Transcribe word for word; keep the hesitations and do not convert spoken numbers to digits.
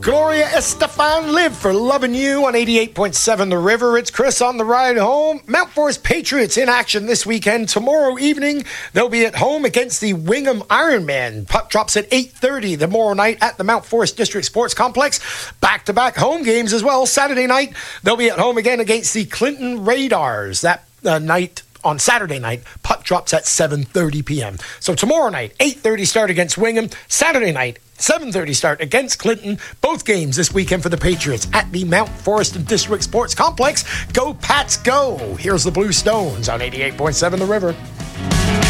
Gloria Estefan, Live for Loving You on eighty-eight point seven The River. It's Chris on the ride home. Mount Forest Patriots in action this weekend. Tomorrow evening, they'll be at home against the Wingham Ironman. Puck drops at eight thirty tomorrow night at the Mount Forest District Sports Complex. Back-to-back home games as well. Saturday night, they'll be at home again against the Clinton Radars. That uh, night... On Saturday night, puck drops at seven thirty p.m. So tomorrow night, eight thirty start against Wingham. Saturday night, seven thirty start against Clinton. Both games this weekend for the Patriots at the Mount Forest District Sports Complex. Go Pats, go! Here's the Blue Stones on eighty-eight point seven The River.